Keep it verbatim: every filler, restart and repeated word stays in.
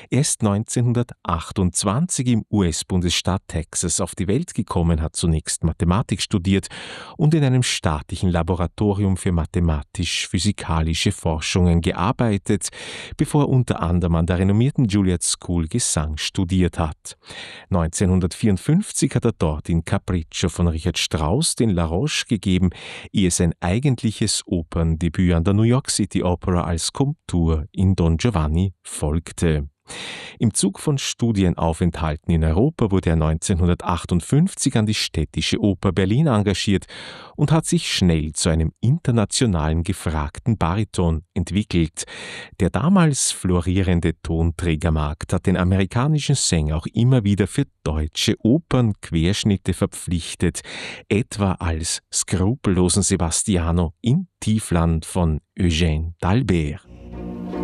Er ist neunzehnhundertachtundzwanzig im U S-Bundesstaat Texas auf die Welt gekommen, hat zunächst Mathematik studiert und in einem staatlichen Laboratorium für mathematisch-physikalische Forschungen gearbeitet, bevor er unter anderem an der renommierten Juilliard School Gesang studiert hat. neunzehnhundertvierundfünfzig hat er dort in Capriccio von Richard Strauss den La Roche gegeben, ehe sein eigentliches Operndebüt an der New York City Opera als Komtur in Don Giovanni folgte. Im Zug von Studienaufenthalten in Europa wurde er neunzehnhundertachtundfünfzig an die Städtische Oper Berlin engagiert und hat sich schnell zu einem internationalen gefragten Bariton entwickelt. Der damals florierende Tonträgermarkt hat den amerikanischen Sänger auch immer wieder für deutsche Opernquerschnitte verpflichtet, etwa als skrupellosen Sebastiano in Tiefland von Eugène d'Albert.